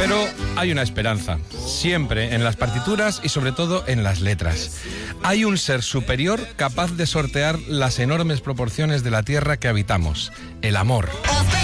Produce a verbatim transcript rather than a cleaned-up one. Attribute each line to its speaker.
Speaker 1: Pero hay una esperanza, siempre en las partituras y sobre todo en las letras. Hay un ser superior capaz de sortear las enormes proporciones de la tierra que habitamos, el amor.